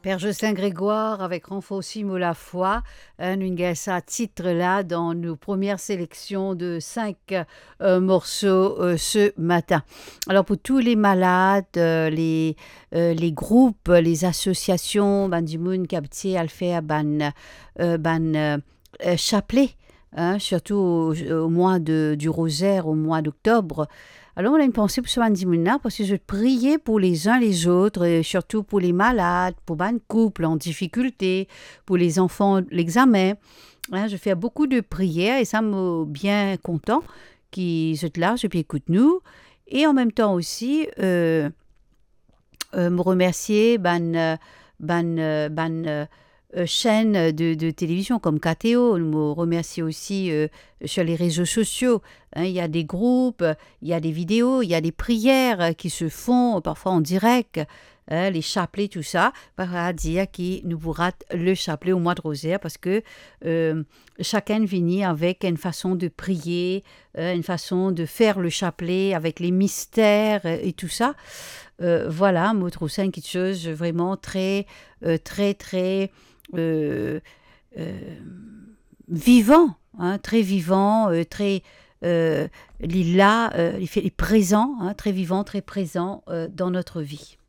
Père Jocelyn Grégoire avec Renforcimo la foi, nous avons ça titre là dans nos premières sélections de 5 morceaux ce matin. Alors pour tous les malades, les groupes, les associations, ban du monde capté al faire chapelet, hein, surtout au mois du rosaire, au mois d'octobre. Alors, on a une pensée pour ce vendredi parce que je priais pour les uns les autres, et surtout pour les malades, pour les couples en difficulté, pour les enfants, l'examen. Hein, je fais beaucoup de prières et ça me bien content qu'ils soient là, je puis écoute nous. Et en même temps aussi, me remercier chaînes de télévision comme KTO, me remercier aussi sur les réseaux sociaux. Hein, il y a des groupes, il y a des vidéos, il y a des prières qui se font parfois en direct, hein, les chapelets, tout ça. Par dire qui nous pourra le chapelet au mois de rosaire parce que chacun vient avec une façon de prier, une façon de faire le chapelet avec les mystères et tout ça. Voilà, moi, je trouve ça quelque chose vraiment très euh, euh, vivant, hein, très vivant, très il est là, il est présent, hein, très vivant, très présent dans notre vie.